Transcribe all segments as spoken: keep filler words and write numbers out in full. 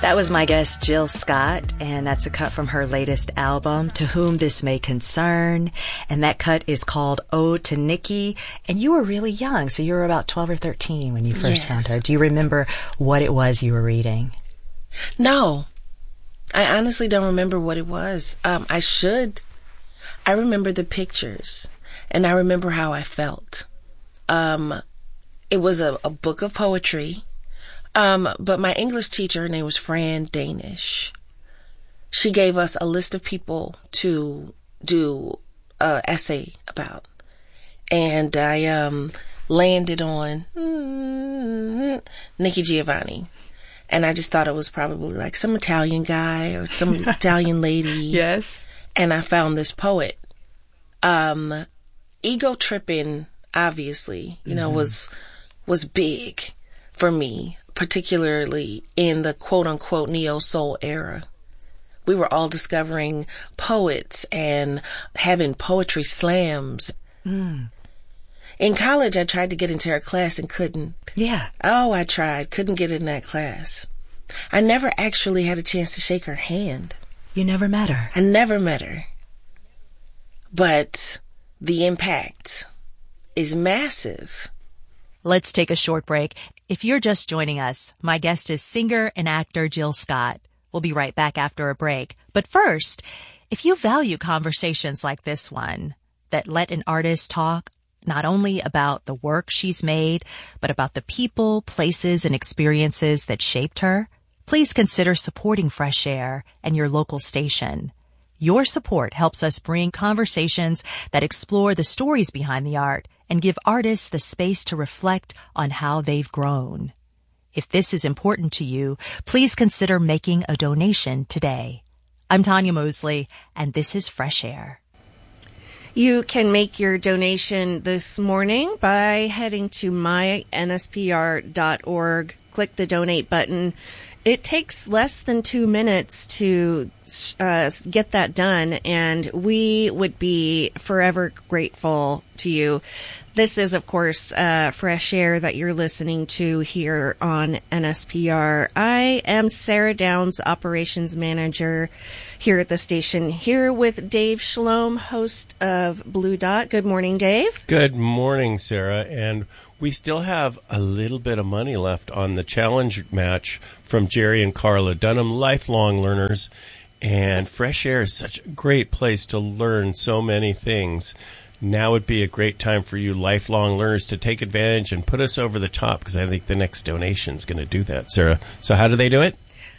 That was my guest, Jill Scott, and that's a cut from her latest album, To Whom This May Concern, and that cut is called Ode to Nikki, and you were really young, so you were about twelve or thirteen when you first Yes. found her. Do you remember what it was you were reading? No. I honestly don't remember what it was. Um, I should. I remember the pictures, and I remember how I felt. Um, it was a, a book of poetry. Um, but my English teacher, her name was Fran Danish. She gave us a list of people to do an essay about. And I um, landed on mm, Nikki Giovanni. And I just thought it was probably like some Italian guy or some Italian lady. Yes. And I found this poet. Um, ego tripping, obviously, you know, mm-hmm. was was big for me, particularly in the quote-unquote neo-soul era. We were all discovering poets and having poetry slams. Mm. In college, I tried to get into her class and couldn't. Yeah. Oh, I tried. Couldn't get in that class. I never actually had a chance to shake her hand. You never met her? I never met her. But the impact is massive. Let's take a short break. If you're just joining us, my guest is singer and actor Jill Scott. We'll be right back after a break. But first, if you value conversations like this one that let an artist talk not only about the work she's made, but about the people, places, and experiences that shaped her, please consider supporting Fresh Air and your local station. Your support helps us bring conversations that explore the stories behind the art and give artists the space to reflect on how they've grown. If this is important to you, please consider making a donation today. I'm Tanya Mosley, and this is Fresh Air. You can make your donation this morning by heading to my N S P R dot org, click the donate button. It takes less than two minutes to uh, get that done, and we would be forever grateful to you. This is, of course, uh, Fresh Air that you're listening to here on N S P R. I am Sarah Downs, Operations Manager here at the station, here with Dave Shalom, host of Blue Dot. Good morning, Dave. Good morning, Sarah. And we still have a little bit of money left on the challenge match from Jerry and Carla Dunham, lifelong learners. And Fresh Air is such a great place to learn so many things. Now would be a great time for you lifelong learners to take advantage and put us over the top, because I think the next donation is going to do that, Sarah. So how do they do it?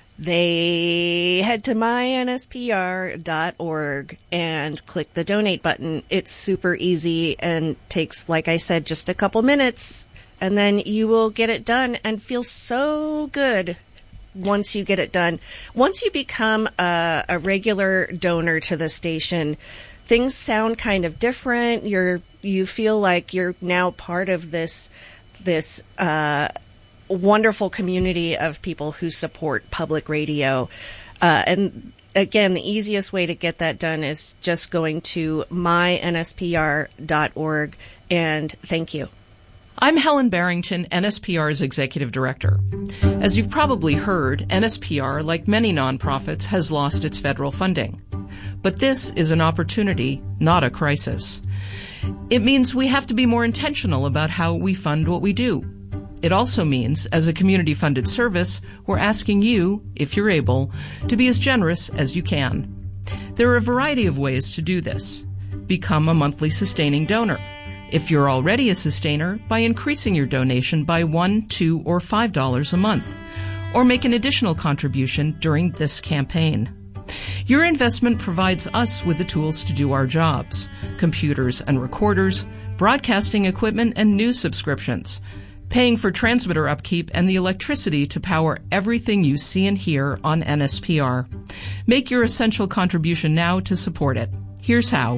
They head to my N S P R dot org and click the donate button. It's super easy and takes, like I said, just a couple minutes. And then you will get it done and feel so good once you get it done. Once you become a, a regular donor to the station, things sound kind of different. You're you feel like you're now part of this this uh, wonderful community of people who support public radio. Uh, and again, the easiest way to get that done is just going to my N S P R dot org. And thank you. I'm Helen Barrington, N S P R's Executive Director. As you've probably heard, N S P R, like many nonprofits, has lost its federal funding. But this is an opportunity, not a crisis. It means we have to be more intentional about how we fund what we do. It also means, as a community-funded service, we're asking you, if you're able, to be as generous as you can. There are a variety of ways to do this. Become a monthly sustaining donor. If you're already a sustainer, by increasing your donation by one, two, or five dollars a month, or make an additional contribution during this campaign. Your investment provides us with the tools to do our jobs: computers and recorders, broadcasting equipment, and news subscriptions, paying for transmitter upkeep and the electricity to power everything you see and hear on N S P R. Make your essential contribution now to support it. Here's how.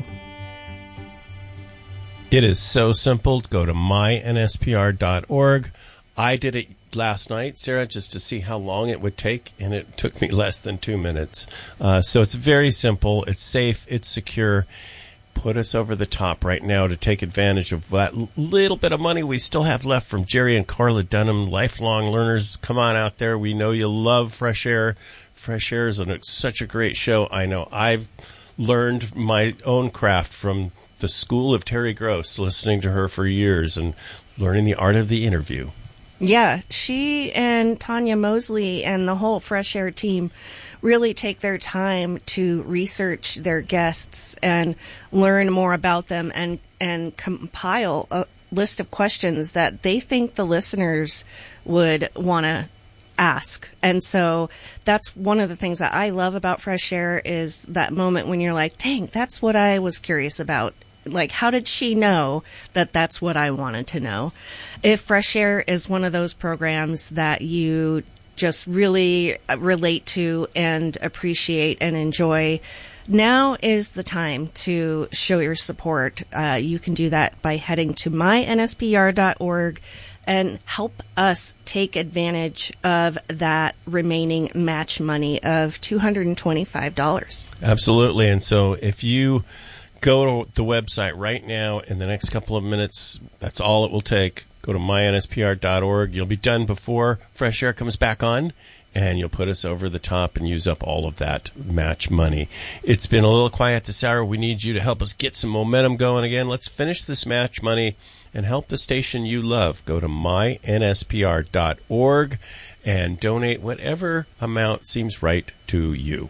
It is so simple. Go to my N S P R dot org. I did it last night, Sarah, just to see how long it would take, and it took me less than two minutes. Uh, so it's very simple. It's safe. It's secure. put us over the top right now to take advantage of that little bit of money we still have left from Jerry and Carla Dunham, lifelong learners. Come on out there. We know you love Fresh Air. Fresh Air is an, such a great show. I know I've learned my own craft from the school of Terry Gross, listening to her for years and learning the art of the interview. Yeah, she and Tanya Mosley and the whole Fresh Air team really take their time to research their guests and learn more about them and, and compile a list of questions that they think the listeners would want to ask. And so that's one of the things that I love about Fresh Air is that moment when you're like, dang, that's what I was curious about. Like, how did she know that that's what I wanted to know? If Fresh Air is one of those programs that you just really relate to and appreciate and enjoy, now is the time to show your support. Uh, you can do that by heading to my N S P R dot org and help us take advantage of that remaining match money of two hundred twenty-five dollars. Absolutely. And so if you go to the website right now in the next couple of minutes, that's all it will take. Go to my N S P R dot org. You'll be done before Fresh Air comes back on, and you'll put us over the top and use up all of that match money. It's been a little quiet this hour. We need you to help us get some momentum going again. Let's finish this match money and help the station you love. Go to my N S P R dot org and donate whatever amount seems right to you.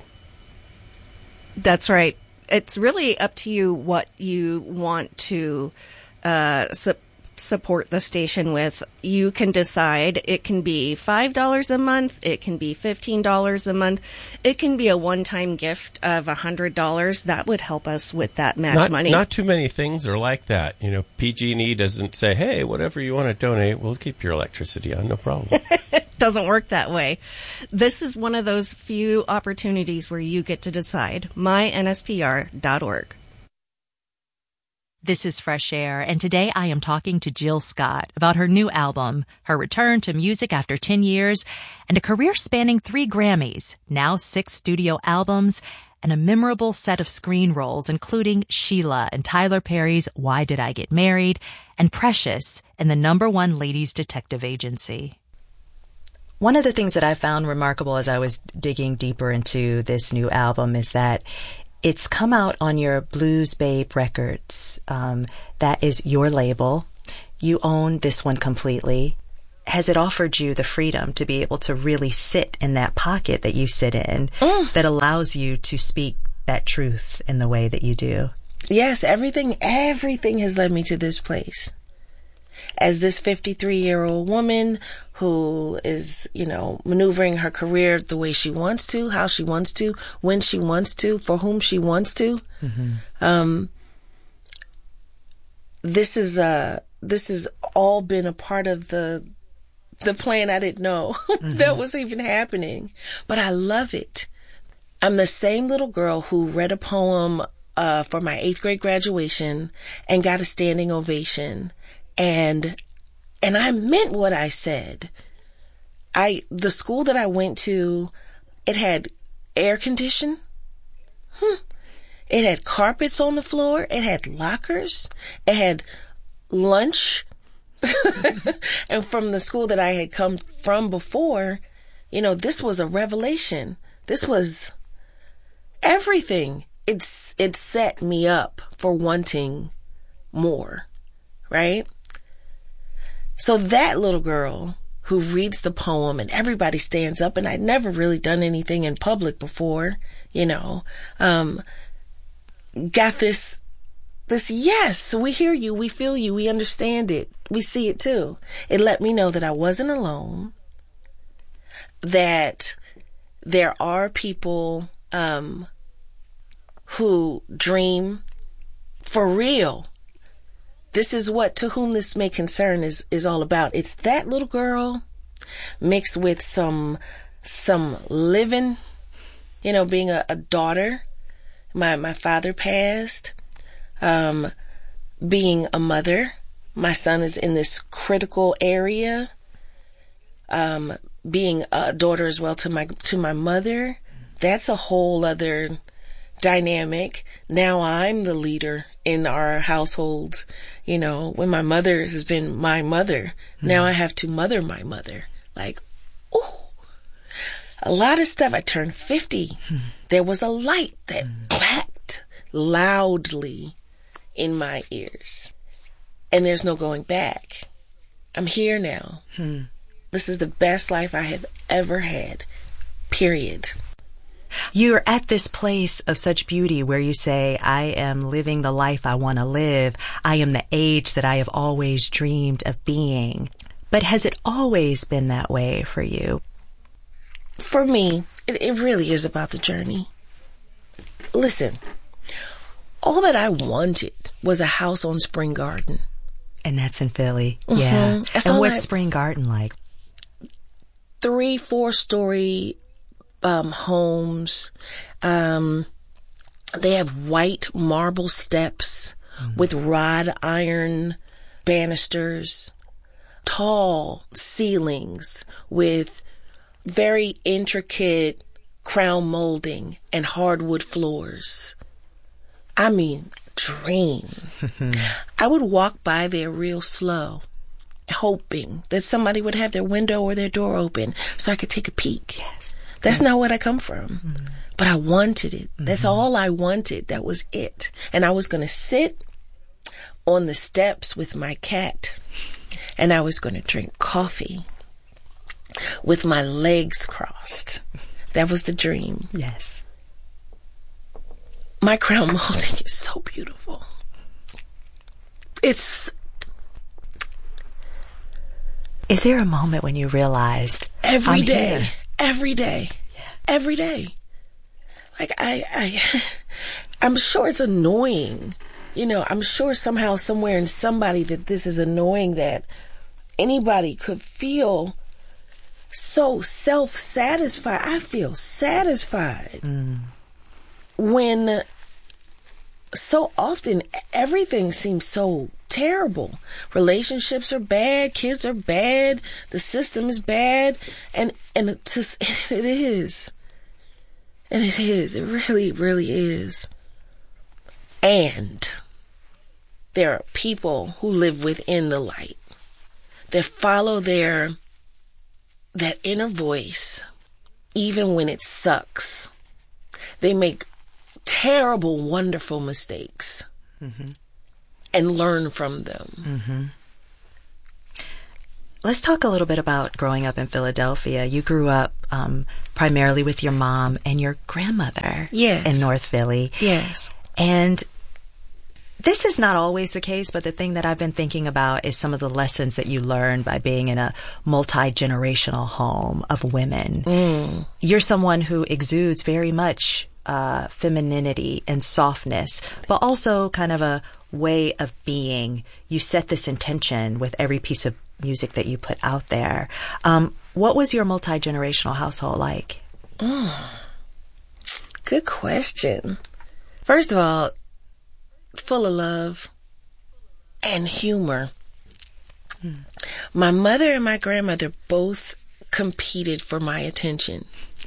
That's right. It's really up to you what you want to uh, su- support the station with. You can decide. It can be five dollars a month. It can be fifteen dollars a month. It can be a one-time gift of one hundred dollars. That would help us with that match not, money. Not too many things are like that. You know, P G and E doesn't say, hey, whatever you want to donate, we'll keep your electricity on, no problem. Doesn't work that way. This is one of those few opportunities where you get to decide. my N S P R dot org. This is Fresh Air, and today I am talking to Jill Scott about her new album, her return to music after ten years, and a career spanning three Grammys, now six studio albums, and a memorable set of screen roles, including Sheila in Tyler Perry's Why Did I Get Married, and Precious in the number one ladies detective agency. One of the things that I found remarkable as I was digging deeper into this new album is that it's come out on your Blues Babe Records. Um, that is your label. You own this one completely. Has it offered you the freedom to be able to really sit in that pocket that you sit in mm. that allows you to speak that truth in the way that you do? Yes, everything, everything has led me to this place. As this fifty-three-year-old woman who is, you know, maneuvering her career the way she wants to, how she wants to, when she wants to, for whom she wants to. Mm-hmm. Um, this is uh, this has all been a part of the the plan I didn't know mm-hmm. that was even happening, but I love it. I'm the same little girl who read a poem uh, for my eighth grade graduation and got a standing ovation. And, and I meant what I said. I, the school that I went to, it had air condition. Hmm. It had carpets on the floor. It had lockers. It had lunch. And from the school that I had come from before, you know, this was a revelation. This was everything. It's, it set me up for wanting more, right? So that little girl who reads the poem and everybody stands up, and I'd never really done anything in public before, you know, um, got this, this, yes, we hear you, we feel you, we understand it, we see it too. It let me know that I wasn't alone, that there are people, um, who dream for real. This is what To Whom This May Concern is, is all about. It's that little girl mixed with some, some living, you know, being a, a daughter. My, my father passed, um, being a mother. My son is in this critical area, um, being a daughter as well to my, to my mother. That's a whole other dynamic. Now I'm the leader in our household. You know, when my mother has been my mother, mm. now I have to mother my mother. Like, ooh, a lot of stuff. I turned fifty. Mm. There was a light that mm. clacked loudly in my ears. And there's no going back. I'm here now. Mm. This is the best life I have ever had. Period. You're at this place of such beauty where you say, I am living the life I want to live. I am the age that I have always dreamed of being. But has it always been that way for you? For me, it, it really is about the journey. Listen, all that I wanted was a house on Spring Garden. And that's in Philly. Mm-hmm. Yeah. That's and what's I, Spring Garden like? Three, four story um, homes. Um, they have white marble steps mm. with wrought iron banisters, tall ceilings with very intricate crown molding and hardwood floors. I mean, dream. I would walk by there real slow, hoping that somebody would have their window or their door open so I could take a peek. Yes. That's not what I come from. Mm. But I wanted it. Mm-hmm. That's all I wanted. That was it. And I was going to sit on the steps with my cat, and I was going to drink coffee with my legs crossed. That was the dream. Yes. My crown molding is so beautiful. It's... Is there a moment when you realized... Every I'm day. Here. Every day. Yeah. Every day. Like, I, I, I'm sure it's annoying. You know, I'm sure somehow, somewhere in somebody that this is annoying that anybody could feel so self-satisfied. I feel satisfied. Mm. When so often everything seems so terrible. Relationships are bad, kids are bad, the system is bad, and and it just it is. And it is. It really, really is. And there are people who live within the light that follow their that inner voice even when it sucks. They make terrible, wonderful mistakes mm-hmm. and learn from them. Mm-hmm. Let's talk a little bit about growing up in Philadelphia. You grew up um, primarily with your mom and your grandmother yes. in North Philly. Yes. And this is not always the case, but the thing that I've been thinking about is some of the lessons that you learned by being in a multi-generational home of women. Mm. You're someone who exudes very much uh, femininity and softness, but also kind of a way of being. You set this intention with every piece of music that you put out there. Um, what was your multi-generational household like? Mm. Good question. First of all, full of love and humor. Hmm. My mother and my grandmother both competed for my attention.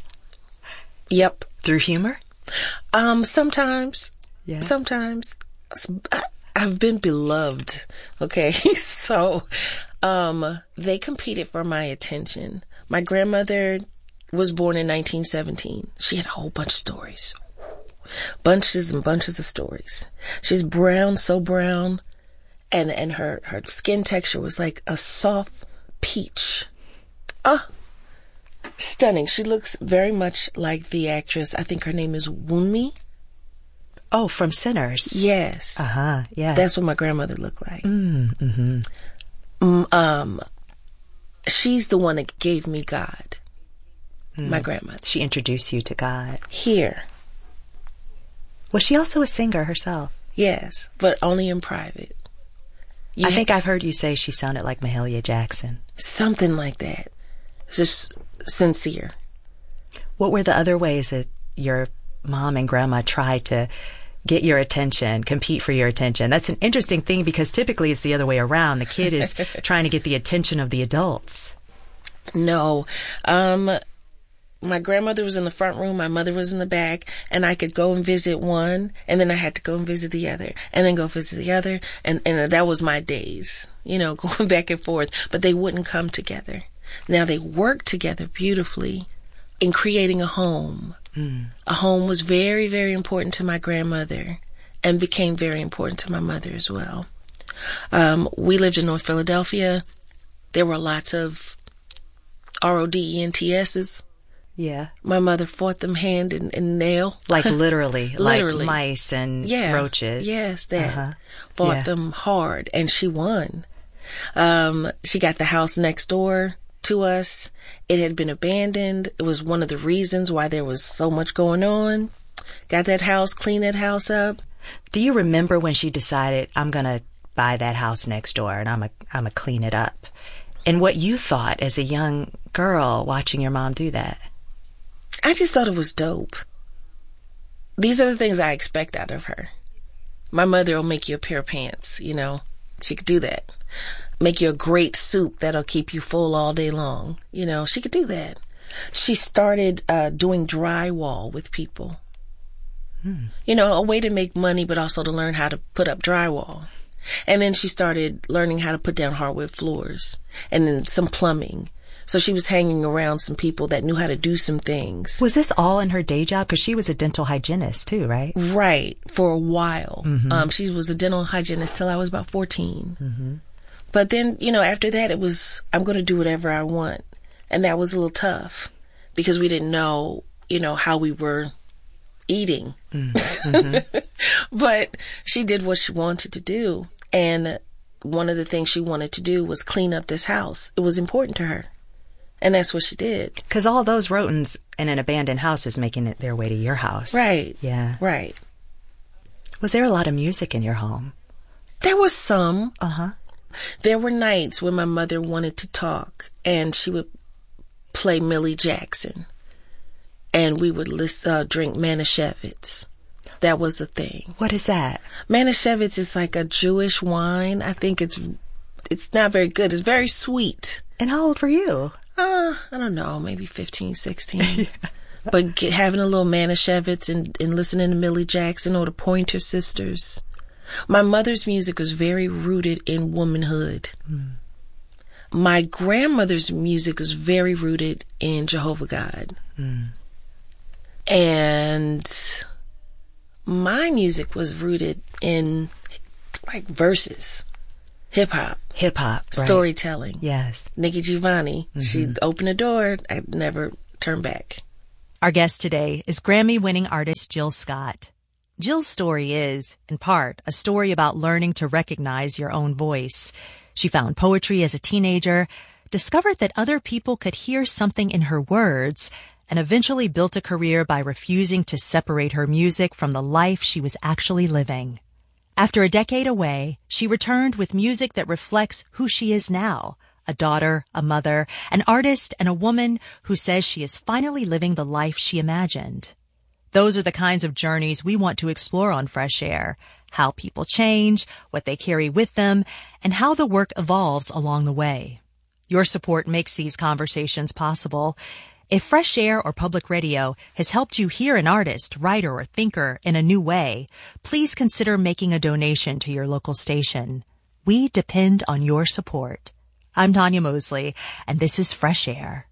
Yep. Through humor? Um, sometimes. Yeah. Sometimes. I've been beloved. Okay. So, um, they competed for my attention. My grandmother was born in nineteen seventeen. She had a whole bunch of stories. Bunches and bunches of stories. She's brown, so brown, and and her, her skin texture was like a soft peach. Ah, stunning. She looks very much like the actress, I think her name is Wunmi. Oh, from Sinners. Yes. Uh-huh, yeah. That's what my grandmother looked like. Mm, mm-hmm. Mm, um, she's the one that gave me God. Mm. My grandmother. She introduced you to God. Here. Was she also a singer herself? Yes, but only in private. You I ha- think I've heard you say she sounded like Mahalia Jackson. Something like that. Just sincere. What were the other ways that your mom and grandma tried to get your attention, compete for your attention? That's an interesting thing because typically it's the other way around. The kid is trying to get the attention of the adults. No. Um, my grandmother was in the front room, my mother was in the back, and I could go and visit one, and then I had to go and visit the other, and then go visit the other, and, and that was my days, you know, going back and forth, but they wouldn't come together. Now they worked together beautifully in creating a home. Mm. A home was very, very important to my grandmother and became very important to my mother as well. Um, we lived in North Philadelphia. There were lots of R O D E N T S's. Yeah. My mother fought them hand and, and nail. Like literally. Literally. Like mice and yeah. roaches. Yes, that. Uh-huh. Fought yeah. them hard, and she won. Um, she got the house next door to us. It had been abandoned. It was one of the reasons why there was so much going on. Got that house, cleaned that house up. Do you remember when she decided, I'm going to buy that house next door and I'm going I'm to clean it up? And what you thought as a young girl watching your mom do that? I just thought it was dope. These are the things I expect out of her. My mother will make you a pair of pants, you know. She could do that. Make you a great soup that'll keep you full all day long. You know, she could do that. She started uh, doing drywall with people. Hmm. You know, a way to make money, but also to learn how to put up drywall. And then she started learning how to put down hardwood floors and then some plumbing. So she was hanging around some people that knew how to do some things. Was this all in her day job? Because she was a dental hygienist too, right? Right. For a while. Mm-hmm. Um, she was a dental hygienist till I was about fourteen. Mm-hmm. But then, you know, after that, it was, I'm going to do whatever I want. And that was a little tough because we didn't know, you know, how we were eating. Mm-hmm. But she did what she wanted to do. And one of the things she wanted to do was clean up this house. It was important to her. And that's what she did. Because all those rodents in an abandoned house is making it their way to your house. Right. Yeah. Right. Was there a lot of music in your home? There was some. Uh-huh. There were nights when my mother wanted to talk and she would play Millie Jackson. And we would list, uh, drink Manischewitz. That was a thing. What is that? Manischewitz is like a Jewish wine. I think it's it's not very good. It's very sweet. And how old were you? Uh, I don't know, maybe fifteen, sixteen. Yeah. But get, having a little Manischewitz and, and listening to Millie Jackson or the Pointer Sisters. My mother's music was very rooted in womanhood. Mm. My grandmother's music was very rooted in Jehovah God. Mm. And my music was rooted in like verses, hip hop, hip hop, right. Storytelling. Yes, Nikki Giovanni. Mm-hmm. She'd open the door. I'd never turn back. Our guest today is Grammy-winning artist Jill Scott. Jill's story is, in part, a story about learning to recognize your own voice. She found poetry as a teenager, discovered that other people could hear something in her words, and eventually built a career by refusing to separate her music from the life she was actually living. After a decade away, she returned with music that reflects who she is now, a daughter, a mother, an artist, and a woman who says she is finally living the life she imagined. Those are the kinds of journeys we want to explore on Fresh Air, how people change, what they carry with them, and how the work evolves along the way. Your support makes these conversations possible. If Fresh Air or Public Radio has helped you hear an artist, writer, or thinker in a new way, please consider making a donation to your local station. We depend on your support. I'm Tanya Mosley, and this is Fresh Air.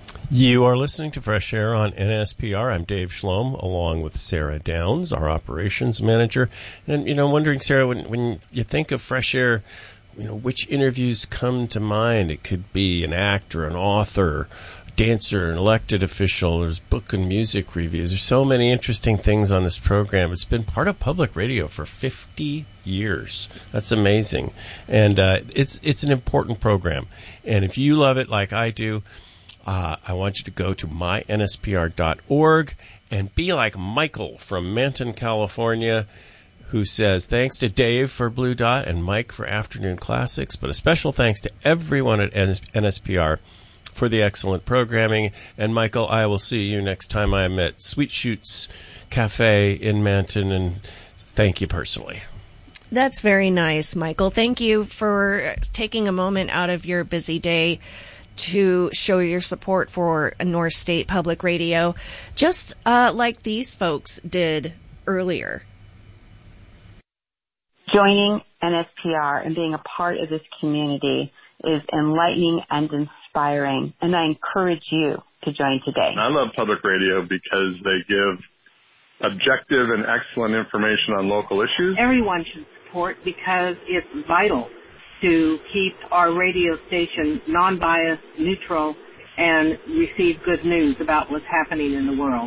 You are listening to Fresh Air on N S P R. I'm Dave Schlom, along with Sarah Downs, our operations manager. And, you know, I'm wondering, Sarah, when, when you think of Fresh Air, you know, which interviews come to mind? It could be an actor, an author, dancer, an elected official. There's book and music reviews. There's so many interesting things on this program. It's been part of public radio for fifty years. That's amazing. And uh, it's it's an important program. And if you love it like I do, uh, I want you to go to my N S P R dot org and be like Michael from Manton, California, who says, thanks to Dave for Blue Dot and Mike for Afternoon Classics, but a special thanks to everyone at N S P R for the excellent programming. And Michael, I will see you next time I'm at Sweet Shoots Cafe in Manton, and thank you personally. That's very nice, Michael. Thank you for taking a moment out of your busy day to show your support for North State Public Radio, just uh, like these folks did earlier. Joining N S P R and being a part of this community is enlightening and inspiring, and I encourage you to join today. I love public radio because they give objective and excellent information on local issues. Everyone should support because it's vital to keep our radio station non-biased, neutral, and receive good news about what's happening in the world.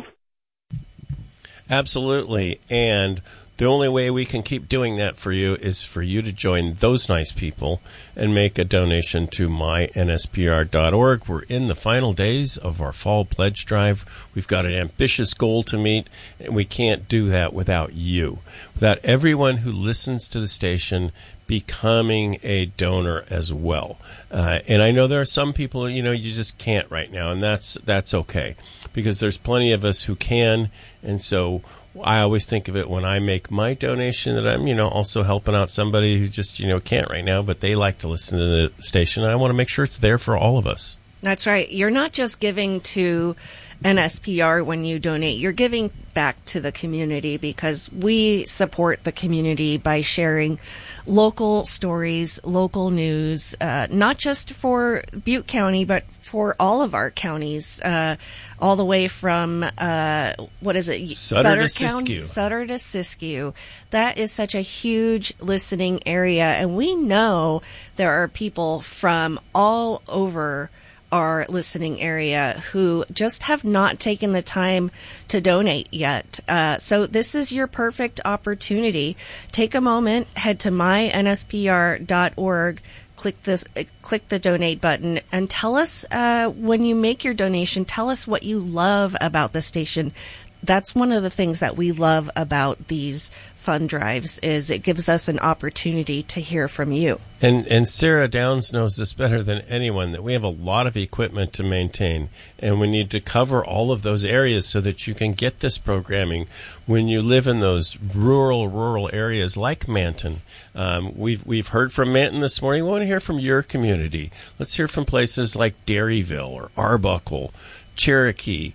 Absolutely. And the only way we can keep doing that for you is for you to join those nice people and make a donation to my N S P R dot org. We're in the final days of our fall pledge drive. We've got an ambitious goal to meet, and we can't do that without you, without everyone who listens to the station becoming a donor as well. Uh, and I know there are some people, you know, you just can't right now, and that's that's okay, because there's plenty of us who can. And so I always think of it when I make my donation that I'm, you know, also helping out somebody who just, you know, can't right now, but they like to listen to the station. I want to make sure it's there for all of us. That's right. You're not just giving to N S P R when you donate. You're giving back to the community, because we support the community by sharing local stories, local news, uh, not just for Butte County, but for all of our counties, uh, all the way from, uh, what is it? Sutter, Sutter to County, Siskiyou. Sutter to Siskiyou. That is such a huge listening area. And we know there are people from all over our listening area who just have not taken the time to donate yet. Uh, so this is your perfect opportunity. Take a moment, head to my N S P R dot org, click this, uh, click the donate button, and tell us uh, when you make your donation, tell us what you love about the station. That's one of the things that we love about these fund drives, is it gives us an opportunity to hear from you. And and Sarah Downs knows this better than anyone, that we have a lot of equipment to maintain, and we need to cover all of those areas so that you can get this programming when you live in those rural, rural areas like Manton. Um, we've we've heard from Manton this morning. We want to hear from your community. Let's hear from places like Dairyville or Arbuckle, Cherokee,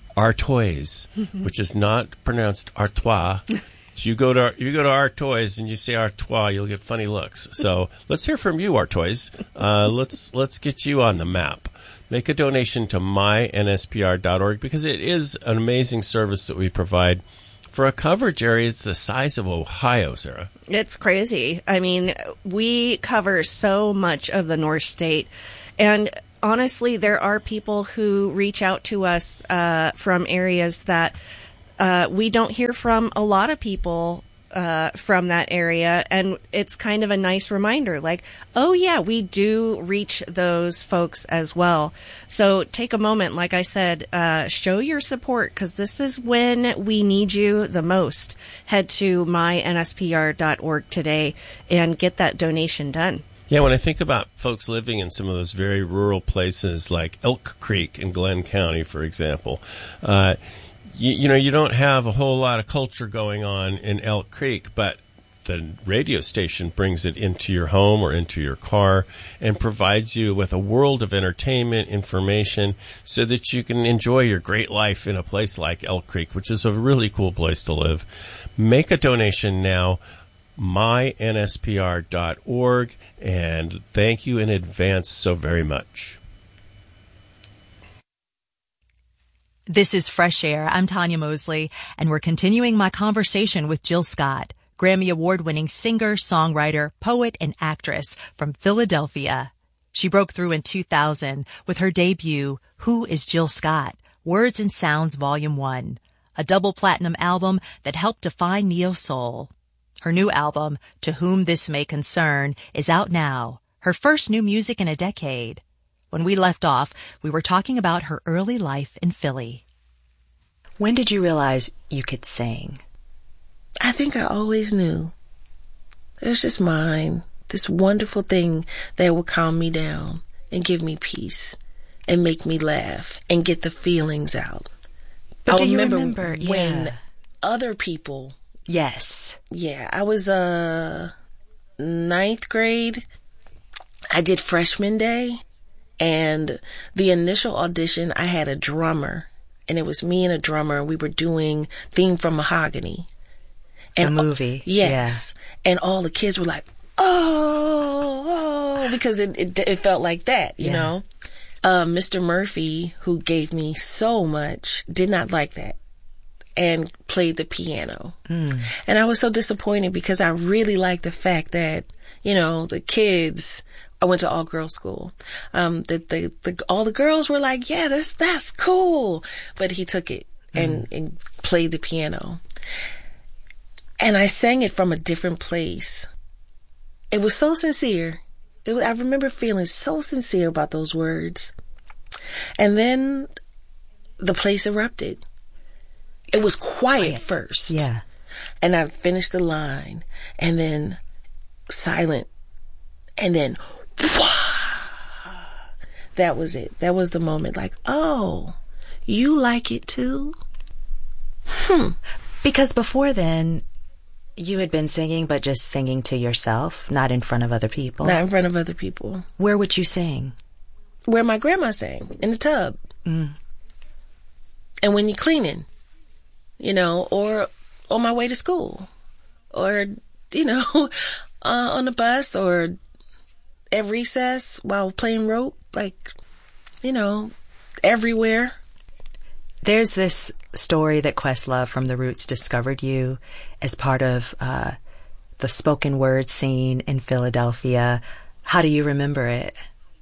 Artois, which is not pronounced Artois. If you go to you go to Artois and you say Artois, you'll get funny looks. So let's hear from you, Artois. Uh, let's let's get you on the map. Make a donation to my N S P R dot org, because it is an amazing service that we provide for a coverage area. It's the size of Ohio, Sarah. It's crazy. I mean, we cover so much of the North State, and honestly, there are people who reach out to us uh, from areas that uh, we don't hear from a lot of people uh, from that area. And it's kind of a nice reminder, like, oh, yeah, we do reach those folks as well. So take a moment, like I said, uh, show your support, because this is when we need you the most. Head to my N S P R dot org today and get that donation done. Yeah, when I think about folks living in some of those very rural places like Elk Creek in Glenn County, for example, uh, you, you know, you don't have a whole lot of culture going on in Elk Creek, but the radio station brings it into your home or into your car and provides you with a world of entertainment, information, so that you can enjoy your great life in a place like Elk Creek, which is a really cool place to live. Make a donation now. my N S P R dot org, and thank you in advance so very much. This is Fresh Air. I'm Tanya Mosley, and we're continuing my conversation with Jill Scott, Grammy Award-winning singer, songwriter, poet, and actress from Philadelphia. She broke through in two thousand with her debut, Who is Jill Scott? Words and Sounds Volume one, a double platinum album that helped define neo-soul. Her new album, To Whom This May Concern, is out now, her first new music in a decade. When we left off, we were talking about her early life in Philly. When did you realize you could sing? I think I always knew. It was just mine, this wonderful thing that would calm me down and give me peace and make me laugh and get the feelings out. But I do you remember, remember when yeah. other people... Yes. Yeah, I was uh ninth grade. I did freshman day, And the initial audition, I had a drummer, and it was me and a drummer. We were doing Theme from Mahogany. And, the movie. Yes. Yeah. And all the kids were like, oh, oh, because it, it, it felt like that, you yeah. know? Uh, Mister Murphy, who gave me so much, did not like that and played the piano. Mm. And I was so disappointed because I really liked the fact that, you know, the kids, I went to all girls school, um, that the, the, all the girls were like, yeah, that's, that's cool. But he took it and, mm. and played the piano. And I sang it from a different place. It was so sincere. It was, I remember feeling so sincere about those words. And then the place erupted. It was quiet, quiet. first. Yeah. And I finished the line, and then silent, and then wah! That was it. That was the moment. Like, oh, you like it too? Hmm. Because before then, you had been singing, but just singing to yourself, not in front of other people. Not in front of other people. Where would you sing? Where my grandma sang, in the tub. Mm. And when you're cleaning, you know, or on my way to school, or, you know, uh, on the bus, or at recess while playing rope, like, you know, everywhere. There's this story that Questlove from The Roots discovered you as part of uh, the spoken word scene in Philadelphia. How do you remember it?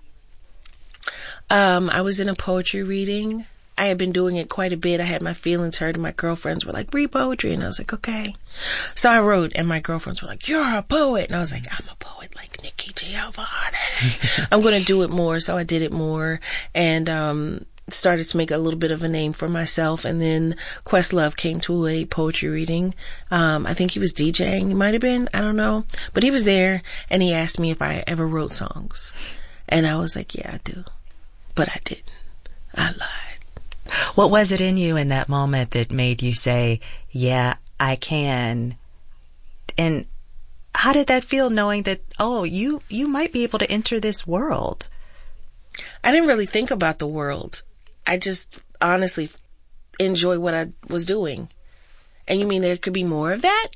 Um, I was in a poetry reading. I had been doing it quite a bit. I had my feelings hurt, and my girlfriends were like, read poetry. And I was like, okay. So I wrote, and my girlfriends were like, you're a poet. And I was like, I'm a poet like Nikki Giovanni. I'm going to do it more. So I did it more, and um, started to make a little bit of a name for myself. And then Questlove came to a poetry reading. Um, I think he was DJing. He might have been. I don't know. But he was there, and he asked me if I ever wrote songs. And I was like, yeah, I do. But I didn't. I lied. What was it in you in that moment that made you say, yeah, I can? And how did that feel, knowing that, oh, you, you might be able to enter this world? I didn't really think about the world. I just honestly enjoy what I was doing. And you mean there could be more of that?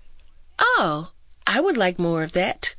Oh, I would like more of that.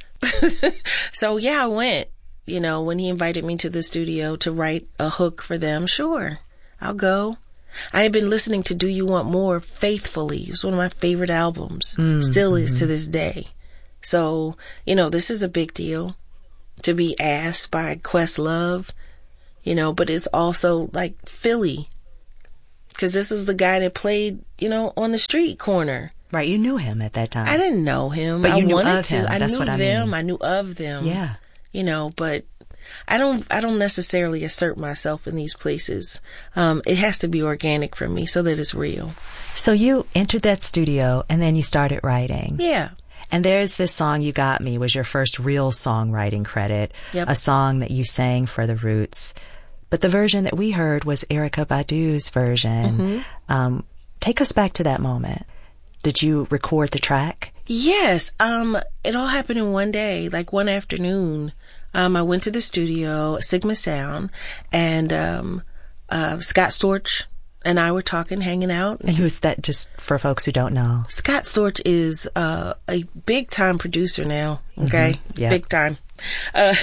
So yeah, I went. You know, when he invited me to the studio to write a hook for them, sure, I'll go. I had been listening to Do You Want More faithfully. It's one of my favorite albums. Mm-hmm. Still is to this day. So, you know, this is a big deal to be asked by Questlove, you know, but it's also like Philly. Because this is the guy that played, you know, on the street corner. Right, you knew him at that time. I didn't know him. But you I knew wanted of to. him. I That's knew what I them. mean. I knew of them. Yeah. You know, but I don't, I don't necessarily assert myself in these places. Um, it has to be organic for me so that it's real. So you entered that studio and then you started writing. Yeah. And there's this song, You Got Me, was your first real songwriting credit. Yep. A song that you sang for The Roots. But the version that we heard was Erykah Badu's version. Mm-hmm. Um, take us back to that moment. Did you record the track? Yes. Um, it all happened in one day, like one afternoon. Um, I went to the studio, Sigma Sound, and um, uh, Scott Storch and I were talking, hanging out. And who's that, just for folks who don't know? Scott Storch is uh, a big-time producer now, okay? Mm-hmm. Yeah. Big time. Uh,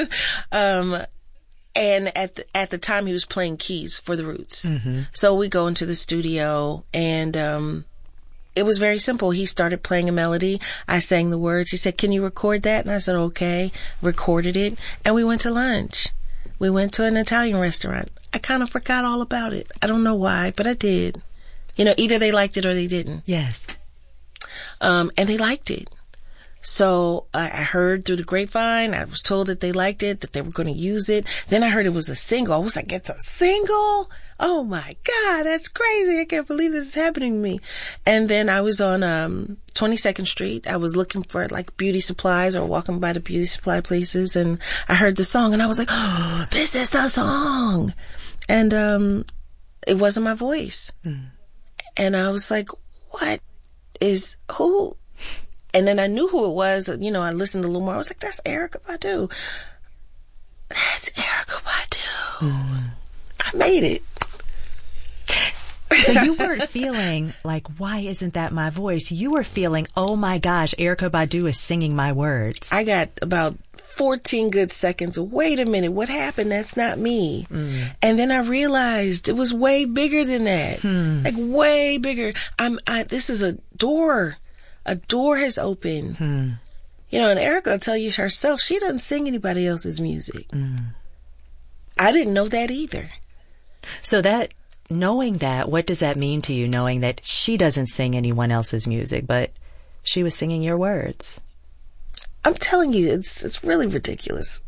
um, and at the, at the time, he was playing keys for The Roots. Mm-hmm. So we go into the studio, and um, it was very simple. He started playing a melody. I sang the words. He said, can you record that? And I said, okay. Recorded it. And we went to lunch. We went to an Italian restaurant. I kind of forgot all about it. I don't know why, but I did. You know, either they liked it or they didn't. Yes. Um, and they liked it. So I, I heard through the grapevine, I was told that they liked it, that they were going to use it. Then I heard it was a single. I was like, it's a single? Oh my God, that's crazy. I can't believe this is happening to me. And then I was on um twenty-second Street. I was looking for like beauty supplies or walking by the beauty supply places, and I heard the song and I was like, oh, this is the song. And um it wasn't my voice. Mm. And I was like, what is, who? And then I knew who it was. You know, I listened a little more. I was like, that's Erykah Badu. That's Erykah Badu. Mm. I made it. So you weren't feeling like, why isn't that my voice? You were feeling, oh my gosh, Erykah Badu is singing my words. I got about fourteen good seconds of, wait a minute, what happened? That's not me. Mm. And then I realized it was way bigger than that. Hmm. Like way bigger. I'm, I, this is a door. A door has opened. Hmm. You know, and Erykah will tell you herself, she doesn't sing anybody else's music. Mm. I didn't know that either. So that, knowing that, what does that mean to you, knowing that she doesn't sing anyone else's music, but she was singing your words? I'm telling you, it's it's really ridiculous.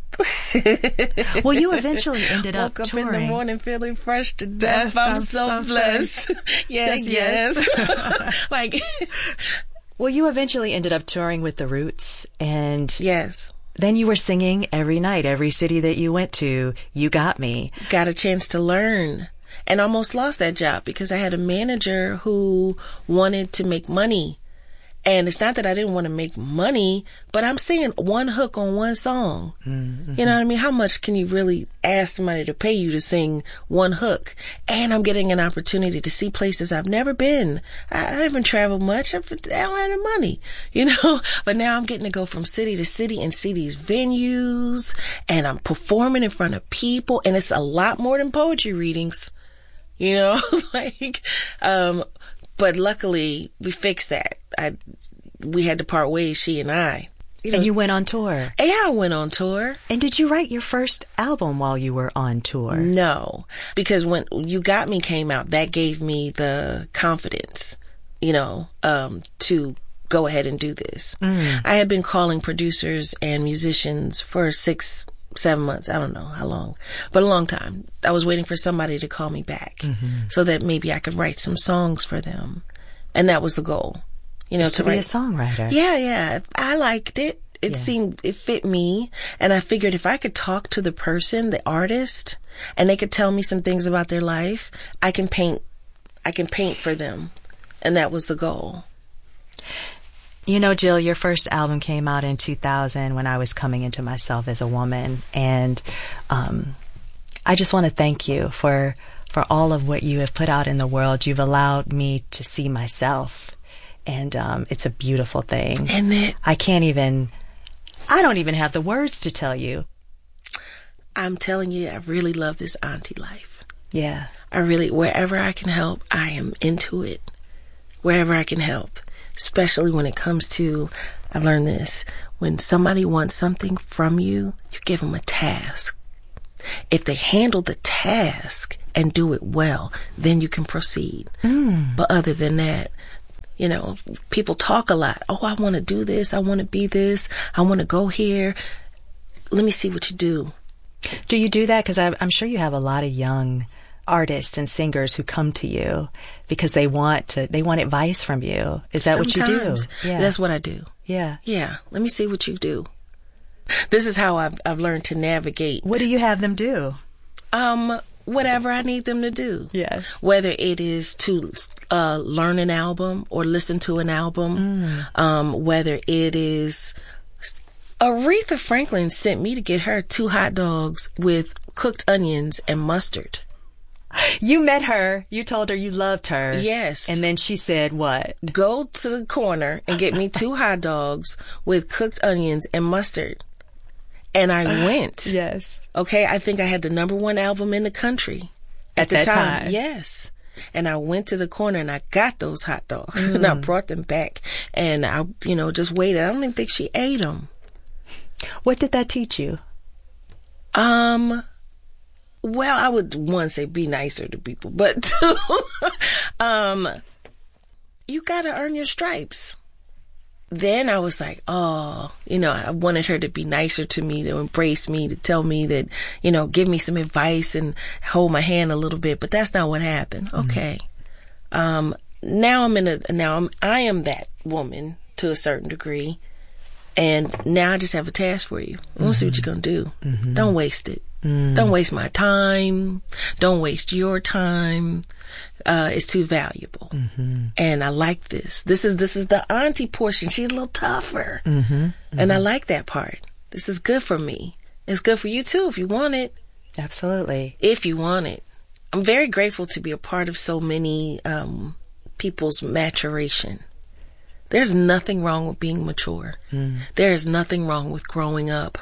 Well, you eventually ended up Woke touring. up in the morning feeling fresh to death. death I'm, I'm so, so blessed. yes, yes. yes. Like... Well, you eventually ended up touring with The Roots, and yes, then you were singing every night, every city that you went to. You Got Me. Got a chance to learn, and almost lost that job because I had a manager who wanted to make money. And it's not that I didn't want to make money, but I'm singing one hook on one song. Mm-hmm. You know what I mean? How much can you really ask somebody to pay you to sing one hook? And I'm getting an opportunity to see places I've never been. I, I haven't traveled much. I don't have the money, you know? But now I'm getting to go from city to city and see these venues, and I'm performing in front of people, and it's a lot more than poetry readings, you know? like, um, but luckily we fixed that. I, we had to part ways, she and I. You know, and you went on tour. Yeah, I went on tour. And did you write your first album while you were on tour? No, because when You Got Me came out, that gave me the confidence, you know, um, to go ahead and do this. Mm. I had been calling producers and musicians for six, seven months. I don't know how long, but a long time. I was waiting for somebody to call me back mm-hmm. so that maybe I could write some songs for them. And that was the goal. You know, Just to, to be write, a songwriter. Yeah, yeah. I liked it. It yeah. seemed, it fit me. And I figured if I could talk to the person, the artist, and they could tell me some things about their life, I can paint, I can paint for them. And that was the goal. You know, Jill, your first album came out in two thousand when I was coming into myself as a woman. And, um, I just want to thank you for, for all of what you have put out in the world. You've allowed me to see myself. And um, it's a beautiful thing. And it, I can't even, I don't even have the words to tell you. I'm telling you, I really love this auntie life. Yeah. I really, wherever I can help, I am into it. Wherever I can help. Especially when it comes to, I've learned this, when somebody wants something from you, you give them a task. If they handle the task and do it well, then you can proceed. Mm. But other than that, you know, people talk a lot. Oh, I want to do this. I want to be this. I want to go here. Let me see what you do. Do you do that? Because I'm sure you have a lot of young artists and singers who come to you because they want to, they want advice from you. Is that Sometimes, what you do? Yeah. That's what I do. Yeah. Yeah. Let me see what you do. This is how I've, I've learned to navigate. What do you have them do? Um, whatever I need them to do. Yes. Whether it is to uh, learn an album or listen to an album, mm. um, whether it is... Aretha Franklin sent me to get her two hot dogs with cooked onions and mustard. You met her. You told her you loved her. Yes. And then she said what? Go to the corner and get me two hot dogs with cooked onions and mustard. And I went. Yes. Okay, I think I had the number one album in the country at, at the that time. time. Yes. And I went to the corner and I got those hot dogs mm. and I brought them back. And I, you know, just waited. I don't even think she ate them. What did that teach you? Um, well, I would one say be nicer to people, but two, um, you gotta earn your stripes. Then I was like, oh, you know, I wanted her to be nicer to me, to embrace me, to tell me that, you know, give me some advice and hold my hand a little bit. But that's not what happened. Mm-hmm. Okay. Um, now I'm in a, now I'm, I am that woman to a certain degree. And now I just have a task for you. I want to mm-hmm. see what you're going to do. Mm-hmm. Don't waste it. Mm. Don't waste my time. Don't waste your time. Uh, it's too valuable. Mm-hmm. And I like this. This is, this is the auntie portion. She's a little tougher. Mm-hmm. Mm-hmm. And I like that part. This is good for me. It's good for you too if you want it. Absolutely. If you want it. I'm very grateful to be a part of so many um, people's maturation. There's nothing wrong with being mature. Mm. There is nothing wrong with growing up.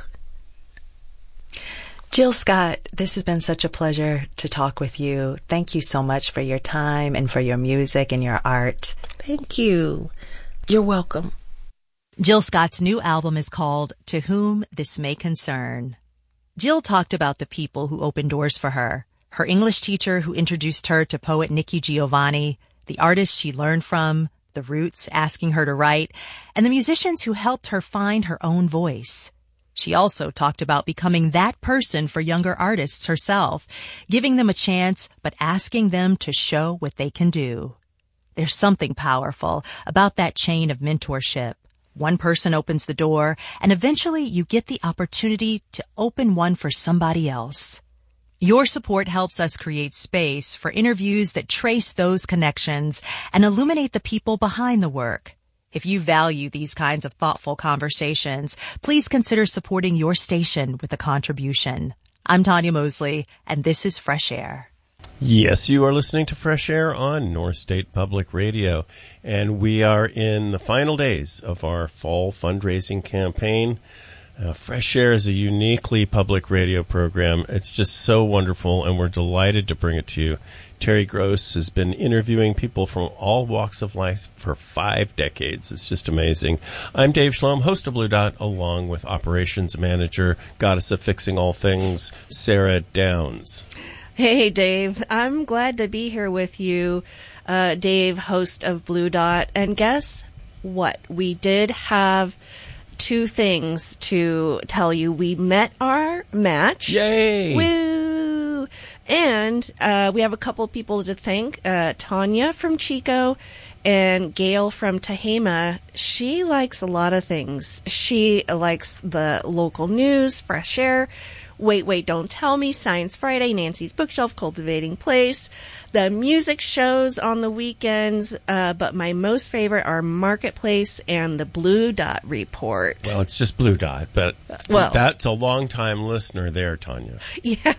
Jill Scott, this has been such a pleasure to talk with you. Thank you so much for your time and for your music and your art. Thank you. You're welcome. Jill Scott's new album is called To Whom This May Concern. Jill talked about the people who opened doors for her, her English teacher who introduced her to poet Nikki Giovanni, the artists she learned from, the Roots asking her to write, and the musicians who helped her find her own voice. She also talked about becoming that person for younger artists herself, giving them a chance, but asking them to show what they can do. There's something powerful about that chain of mentorship. One person opens the door, and eventually you get the opportunity to open one for somebody else. Your support helps us create space for interviews that trace those connections and illuminate the people behind the work. If you value these kinds of thoughtful conversations, please consider supporting your station with a contribution. I'm Tanya Mosley, and this is Fresh Air. Yes, you are listening to Fresh Air on North State Public Radio, and we are in the final days of our fall fundraising campaign. Uh, Fresh Air is a uniquely public radio program. It's just so wonderful, and we're delighted to bring it to you. Terry Gross has been interviewing people from all walks of life for five decades. It's just amazing. I'm Dave Schlom, host of Blue Dot, along with Operations Manager, Goddess of Fixing All Things, Sarah Downs. Hey, Dave. I'm glad to be here with you, uh, Dave, host of Blue Dot. And guess what? We did have two things to tell you. We met our match. Yay! Woo! And uh, we have a couple of people to thank. Uh, Tanya from Chico and Gail from Tehama. She likes a lot of things. She likes the local news, Fresh Air, Wait, Wait, Don't Tell Me, Science Friday, Nancy's Bookshelf, Cultivating Place, the music shows on the weekends, uh, but my most favorite are Marketplace and the Blue Dot Report. Well, it's just Blue Dot, but well, that's a long-time listener there, Tanya. Yeah.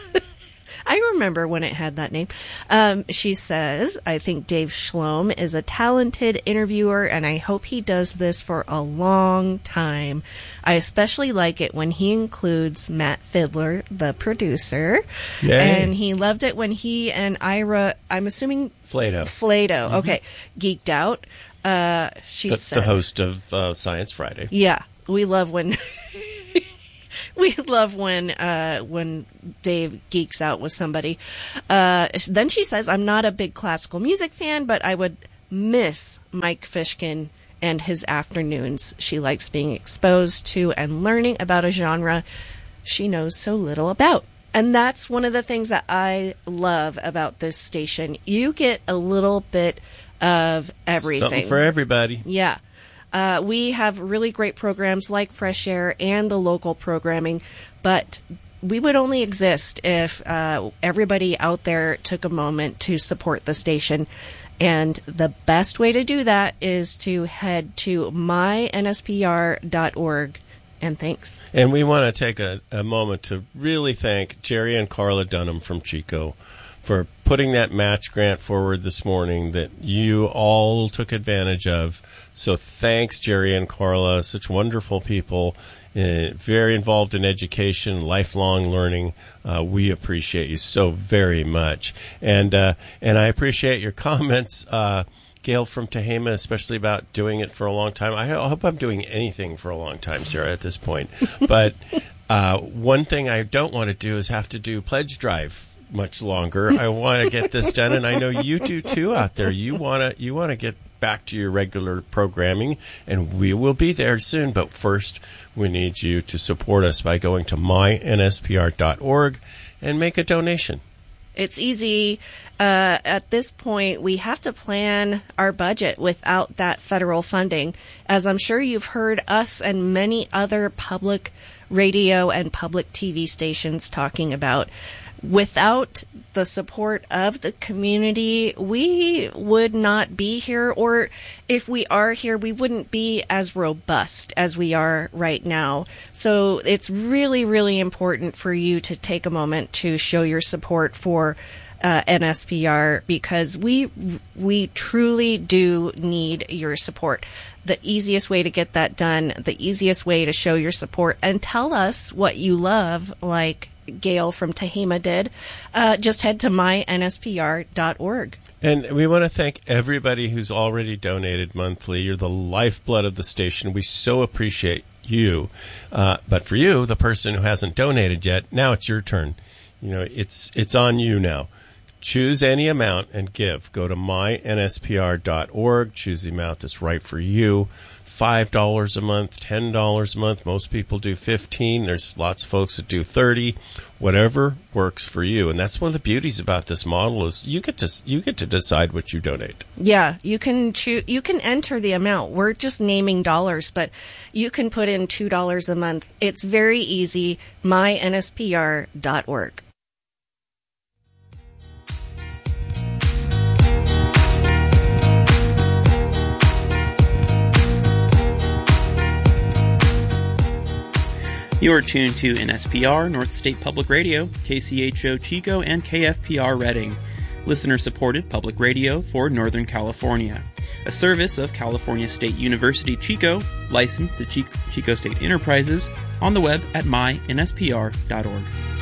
I remember when it had that name. Um, she says, I think Dave Schlom is a talented interviewer, and I hope he does this for a long time. I especially like it when he includes Matt Fiddler, the producer. Yay. And he loved it when he and Ira, I'm assuming... Flato. Flato, mm-hmm. Okay. Geeked out. Uh, she the, said... The host of uh, Science Friday. Yeah. We love when... We love when uh, when Dave geeks out with somebody. Uh, then she says, I'm not a big classical music fan, but I would miss Mike Fishkin and his afternoons. She likes being exposed to and learning about a genre she knows so little about. And that's one of the things that I love about this station. You get a little bit of everything. Something for everybody. Yeah. Uh, we have really great programs like Fresh Air and the local programming, but we would only exist if uh, everybody out there took a moment to support the station. And the best way to do that is to head to my N S P R dot org. And thanks. And we want to take a, a moment to really thank Jerry and Carla Dunham from Chico for putting that match grant forward this morning that you all took advantage of. So thanks, Jerry and Carla, such wonderful people, uh, very involved in education, lifelong learning. Uh, we appreciate you so very much. And uh, and I appreciate your comments, uh, Gail from Tehama, especially about doing it for a long time. I hope I'm doing anything for a long time, Sarah, at this point. But uh, one thing I don't want to do is have to do pledge drive much longer. I want to get this done, and I know you do too out there. You want to you want to get back to your regular programming, and we will be there soon. But first, we need you to support us by going to my N S P R dot org and make a donation. It's easy. Uh, at this point, we have to plan our budget without that federal funding. As I'm sure you've heard us and many other public radio and public T V stations talking about, Without the support of the community, we would not be here, or if we are here, we wouldn't be as robust as we are right now. So it's really, really important for you to take a moment to show your support for uh, N S P R, because we we truly do need your support. The easiest way to get that done, the easiest way to show your support and tell us what you love, like Gail from Tehama did, uh, just head to my N S P R dot org. And we want to thank everybody who's already donated monthly. You're the lifeblood of the station. We so appreciate you. Uh, but for you, the person who hasn't donated yet, now it's your turn. You know, it's it's on you now. Choose any amount and give. Go to my N S P R dot org. Choose the amount that's right for you. five dollars a month, ten dollars a month. Most people do fifteen dollars. There's lots of folks that do thirty dollars. Whatever works for you. And that's one of the beauties about this model is you get to you get to decide what you donate. Yeah, you can choose, you can enter the amount. We're just naming dollars, but you can put in two dollars a month. It's very easy. my N S P R dot org. You are tuned to N S P R, North State Public Radio, K C H O Chico, and K F P R Redding, listener-supported public radio for Northern California, a service of California State University Chico, licensed to Chico State Enterprises, on the web at my N S P R dot org.